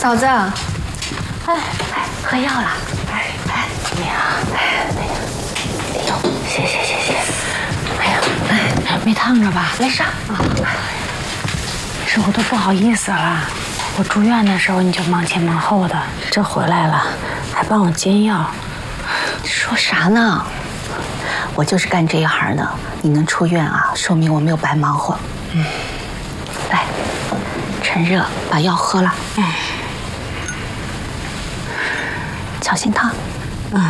嫂子，哎， 喝药了。怎么样？哎呦，谢谢。哎呀，没烫着吧？ 没事啊。 是我都不好意思了。我住院的时候你就忙前忙后的，这回来了还帮我煎药。 说啥呢？我就是干这一行的，你能出院啊，说明我没有白忙活。来，趁热把药喝了。小心烫。